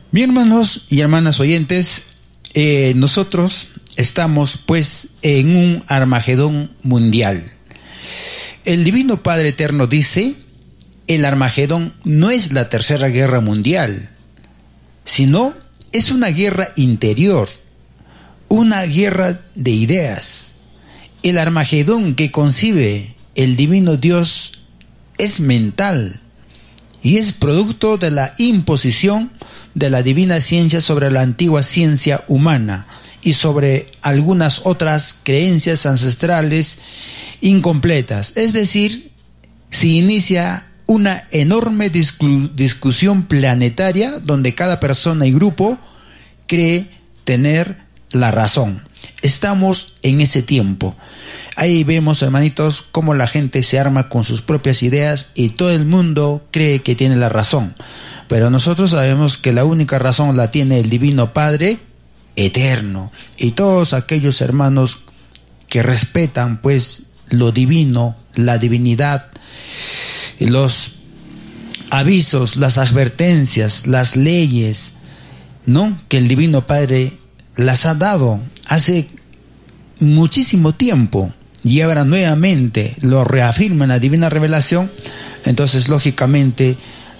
Bien, hermanos y hermanas oyentes, nosotros estamos pues en un Armagedón mundial. El Divino Padre Eterno dice, el Armagedón no es la tercera guerra mundial, sino es una guerra interior, una guerra de ideas. El Armagedón que concibe el Divino Dios es mental y es producto de la imposición de la divina ciencia sobre la antigua ciencia humana y sobre algunas otras creencias ancestrales incompletas. Es decir, se inicia una enorme discusión planetaria donde cada persona y grupo cree tener la razón. Estamos en ese tiempo. Ahí vemos, hermanitos, cómo la gente se arma con sus propias ideas y todo el mundo cree que tiene la razón. Pero nosotros sabemos que la única razón la tiene el Divino Padre Eterno. Y todos aquellos hermanos que respetan pues lo divino, la divinidad, los avisos, las advertencias, las leyes, ¿no?, que el Divino Padre las ha dado hace muchísimo tiempo y ahora nuevamente lo reafirma en la divina revelación. Entonces, lógicamente,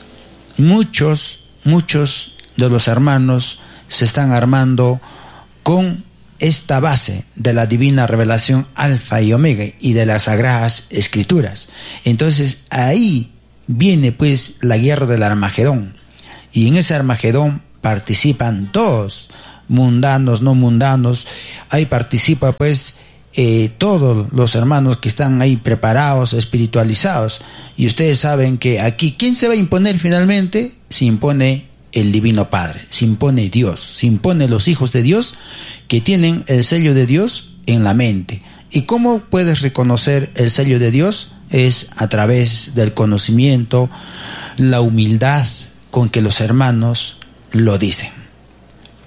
muchos de los hermanos se están armando con esta base de la divina revelación alfa y omega y de las sagradas escrituras. Entonces ahí viene pues la guerra del Armagedón, y en ese Armagedón participan todos, mundanos, no mundanos. Ahí participa pues todos los hermanos que están ahí preparados, espiritualizados. Y ustedes saben que aquí, ¿quién se va a imponer finalmente? Se impone el Divino Padre, se impone Dios, se impone los hijos de Dios que tienen el sello de Dios en la mente. ¿Y cómo puedes reconocer el sello de Dios? Es a través del conocimiento, la humildad con que los hermanos lo dicen.